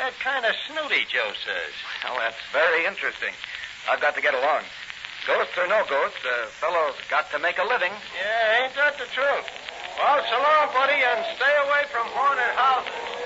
That kind of snooty, Joe says. Well, that's very interesting. I've got to get along. Ghosts or no ghosts, a fellow's got to make a living. Yeah, ain't that the truth? Well, so long, buddy, and stay away from haunted houses.